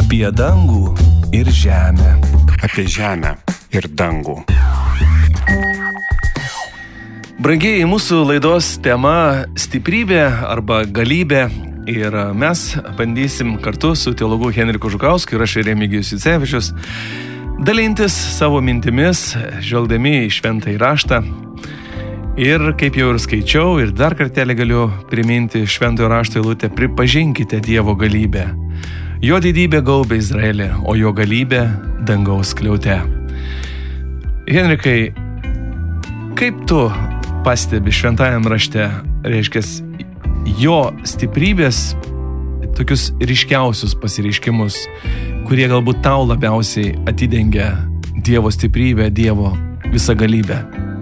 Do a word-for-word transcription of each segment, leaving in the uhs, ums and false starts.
Apie dangų ir žemę. Apie žemę ir dangų. Brangieji, mūsų laidos tema stiprybė arba galybė. Ir mes bandysim kartu su teologu Henriku Žukausku ir aš Remigijus Jucevičius dalintis savo mintimis, žvelgdami į šventąjį raštą. Ir kaip jau ir skaičiau, ir dar kartelį galiu priminti šventojo rašto eilutę: pripažinkite Dievo galybę. Jo didybė gaubia Izraelį, o jo galybė dangaus skliaute. Henrikai, kaip tu pastebi šventajam rašte, reiškia, jo stiprybės tokius ryškiausius pasireiškimus, kurie galbūt tau labiausiai atidengia Dievo stiprybę, Dievo visagalybę?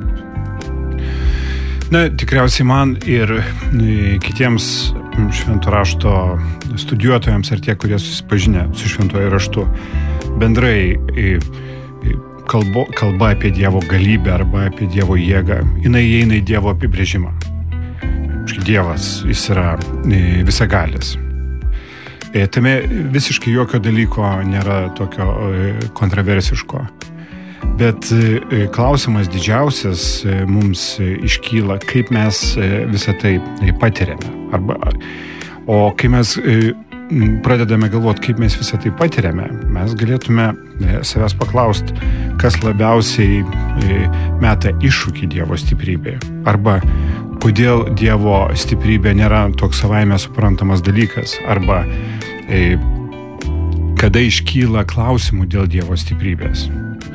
Na, tikriausiai man ir kitiems švento rašto studijuotojams ar tie, kurie susipažinę su šventuoju raštu, bendrai kalbo, kalba apie Dievo galybę arba apie Dievo jėgą, jinai įeina į Dievo apibrėžimą. Dievas, jis yra visagalis. Tame visiškai jokio dalyko nėra tokio kontroversiško. Bet klausimas didžiausias mums iškyla, kaip mes visą tai patiriame. Arba, o kai mes pradedame galvoti, kaip mes visą tai patiriame, mes galėtume savęs paklausti, kas labiausiai meta iššūkį Dievo stiprybėje. Arba kodėl Dievo stiprybė nėra toks savaime suprantamas dalykas. Arba kada iškyla klausimų dėl Dievo stiprybės.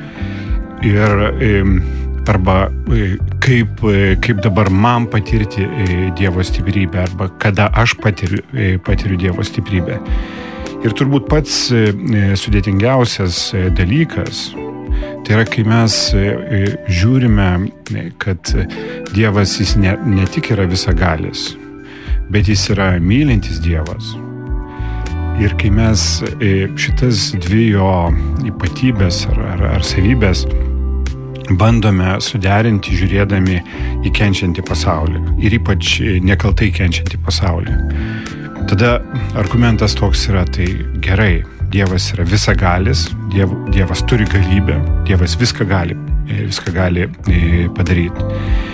Ir arba kaip, kaip dabar man patirti Dievo stiprybę, arba kada aš patiriu, patiriu Dievo stiprybę. Ir turbūt pats sudėtingiausias dalykas, tai yra, kai mes žiūrime, kad Dievas jis ne, ne tik yra visagalis, bet jis yra mylintis Dievas. Ir kai mes šitas dvi jo ypatybės ar, ar, ar savybės bandome suderinti žiūrėdami į kenčiantį pasaulį ir ypač nekaltai kenčiantį pasaulį, tada argumentas toks yra: tai gerai, Dievas yra visagalis, diev, Dievas turi galybę, Dievas viską gali, viską gali padaryti.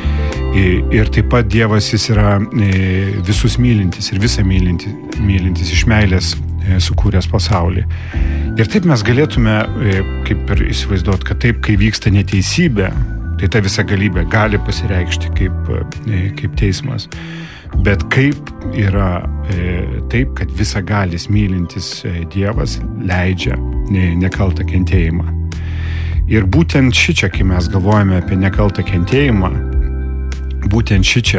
Ir taip pat Dievas jis yra visus mylintis ir visą mylintis, mylintis iš meilės sukūręs pasaulį. Ir taip mes galėtume kaip ir įsivaizduoti, kad taip, kai vyksta neteisybė, tai ta visa galybė gali pasireikšti kaip, kaip teismas. Bet kaip yra taip, kad visagalis mylintis Dievas leidžia nekaltą kentėjimą. Ir būtent šičia, kai mes galvojame apie nekaltą kentėjimą, būtent šičia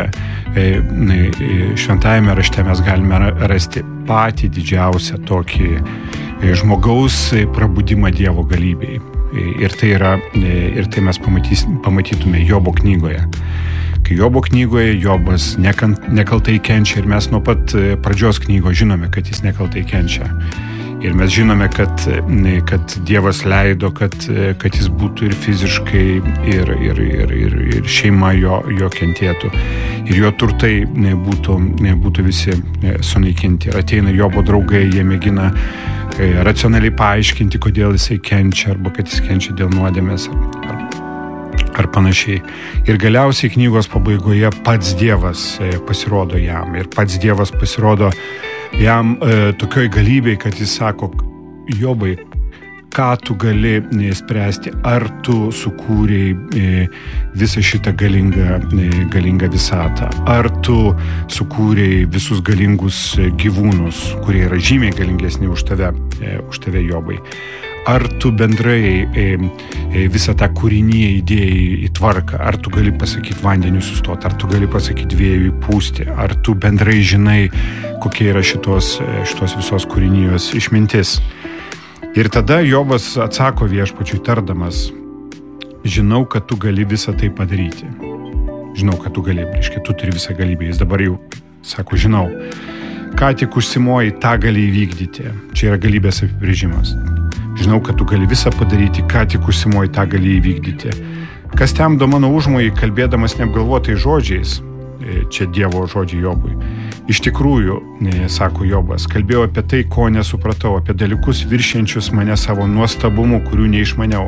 šventajame rašte mes galime rasti patį didžiausią tokį žmogaus prabudimą Dievo galybei. Ir tai, yra, ir tai mes pamatytume Jobo knygoje. Kai Jobo knygoje Jobas nekaltai kenčia ir mes nuo pat pradžios knygos žinome, kad jis nekaltai kenčia. Ir mes žinome, kad, kad Dievas leido, kad, kad jis būtų ir fiziškai, ir, ir, ir, ir, ir šeima jo, jo kentėtų. Ir jo turtai būtų, būtų visi sunaikinti. Ir ateina Jobo draugai, jie mėgina racionaliai paaiškinti, kodėl jisai kenčia, arba kad jis kenčia dėl nuodėmės, ar, ar panašiai. Ir galiausiai knygos pabaigoje pats Dievas pasirodo jam. Ir pats Dievas pasirodo jam e, tokioj galybei, kad jis sako: Jobai, ką tu gali spręsti, ar tu sukūrei e, visą šitą galingą, e, galingą visatą, ar tu sukūrei visus galingus gyvūnus, kurie yra žymiai galingesni už tave, e, už tave Jobai. Ar tu bendrai e, e, visą tą kūrinyje įdėjai į tvarką, ar tu gali pasakyti vandeniu sustoti, ar tu gali pasakyti vėjui pūsti, ar tu bendrai žinai, kokia yra šitos, šitos visos kūrinijos išmintis. Ir tada Jobas atsako viešpačiui tardamas: žinau, kad tu gali visą tai padaryti. Žinau, kad tu gali, reiškia, tu turi visą galybę. Jis dabar jau sako: žinau, ką tik užsimoji, tą gali įvykdyti. Čia yra galybės apibrėžimas. Žinau, kad tu gali visą padaryti, ką tik užsimoji, tą gali įvykdyti. Kas temdo mano užmojį, kalbėdamas neapgalvotais žodžiais, čia Dievo žodžiai Jobui. Iš tikrųjų, sako Jobas, kalbėjau apie tai, ko nesupratau, apie dalykus viršiančius mane savo nuostabumu, kurių neišmaniau.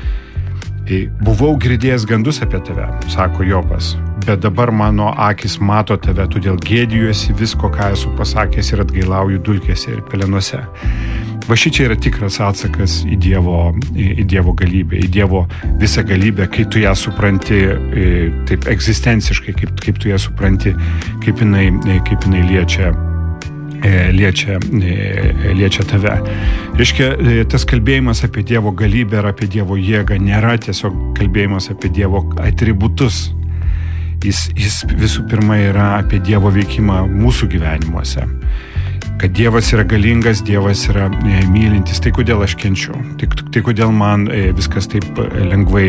Buvau girdėjęs gandus apie tave, sako Jobas, bet dabar mano akis mato tave, todėl gėdijuosi visko, ką esu pasakęs ir atgailauju dulkėse ir pelenuose. Va šičia yra tikras atsakas į Dievo, į Dievo galybę, į Dievo visą galybę, kai tu ją supranti taip egzistenciškai, kaip, kaip tu ją supranti, kaip jinai, kaip jinai liečia liečia, liečia tave. Reiškia, tas kalbėjimas apie Dievo galybę ir apie Dievo jėgą nėra tiesiog kalbėjimas apie Dievo atributus. Jis, jis visų pirma yra apie Dievo veikimą mūsų gyvenimuose. Kad Dievas yra galingas, Dievas yra mylintis. Tai kodėl aš kenčiu? Tai, tai kodėl man viskas taip lengvai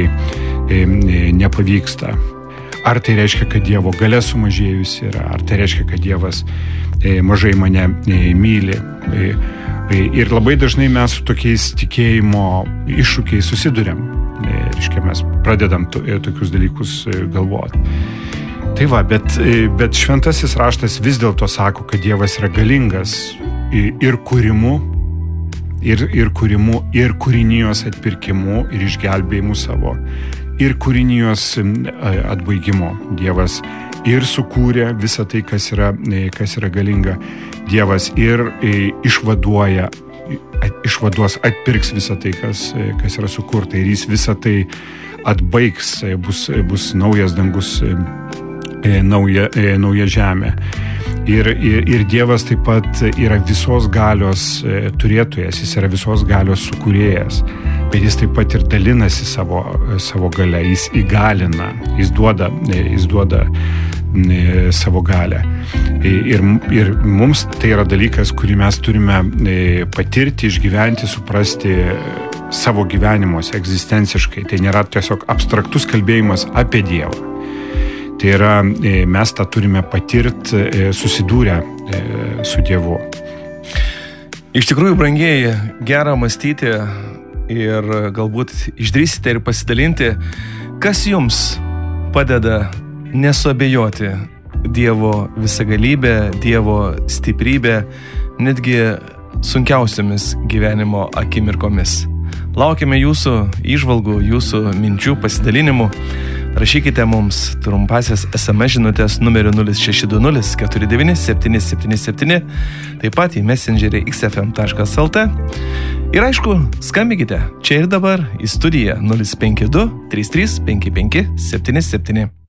nepavyksta? Ar tai reiškia, kad Dievo galia sumažėjusi yra? Ar tai reiškia, kad Dievas mažai mane myli? Ir labai dažnai mes su tokiais tikėjimo iššūkiais susiduriam. Reiškia, mes pradedam tokius dalykus galvoti. Tai va, bet, bet šventasis raštas vis dėlto sako, kad Dievas yra galingas ir kūrimu, ir, ir kūrimu, ir kūrinijos atpirkimu, ir išgelbėjimu savo, ir kūrinijos atbaigimu. Dievas ir sukūrė visą tai, kas yra, kas yra galinga. Dievas ir išvaduoja, išvaduos, atpirks visą tai, kas, kas yra sukurta. Ir jis visą tai atbaigs, bus, bus naujas dangus, nauja, nauja žemė. Ir, ir, ir Dievas taip pat yra visos galios turėtojas, jis yra visos galios sukūrėjas, bet jis taip pat ir dalinasi savo, savo galia, jis įgalina, jis duoda, jis duoda savo galę. Ir, ir mums tai yra dalykas, kurį mes turime patirti, išgyventi, suprasti savo gyvenimuose egzistenciškai. Tai nėra tiesiog abstraktus kalbėjimas apie Dievą. Tai yra, mes tą turime patirti, susidūrę su Dievu. Iš tikrųjų, brangieji, gera mąstyti ir galbūt išdrįsite ir pasidalinti, kas jums padeda nesuabejoti Dievo visagalybę, Dievo stiprybę, netgi sunkiausiamis gyvenimo akimirkomis. Laukiame jūsų įžvalgų, jūsų minčių, pasidalinimų. Rašykite mums trumpasias es em es žinutės numeriu nulis šeši du nulis keturi devyni septyni septyni septyni, taip pat į messengerį iks ef em taškas el tė. Ir aišku, skambinkite čia ir dabar į studiją nulis penki du trys trys penki penki septyni septyni.